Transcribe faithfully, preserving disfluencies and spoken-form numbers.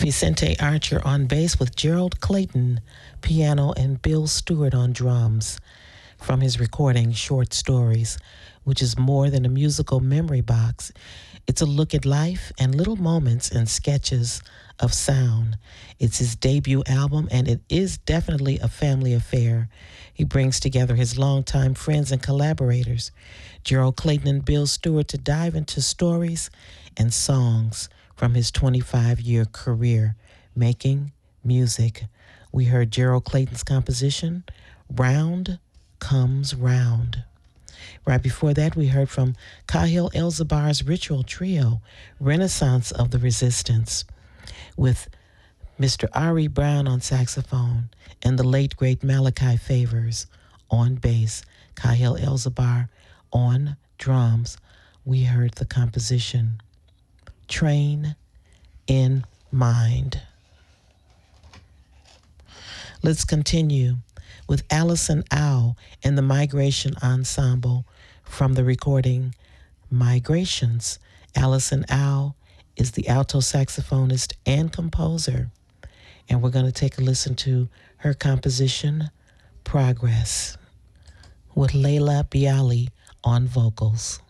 Vicente Archer on bass with Gerald Clayton, piano, and Bill Stewart on drums. From his recording, Short Stories, which is more than a musical memory box. It's a look at life and little moments and sketches of sound. It's his debut album, and it is definitely a family affair. He brings together his longtime friends and collaborators, Gerald Clayton and Bill Stewart, to dive into stories and songs from his twenty-five-year career making music. We heard Gerald Clayton's composition, Round Comes Round. Right before that, we heard from Kahil Elzabar's Ritual Trio, Renaissance of the Resistance, with Mister Ari Brown on saxophone and the late, great Malachi Favors on bass, Kahil Elzabar on drums. We heard the composition, Train in Mind. Let's continue with Allison Au and the Migration Ensemble from the recording Migrations. Allison Au is the alto saxophonist and composer, and we're going to take a listen to her composition, Progress, with Leila Bialy on vocals.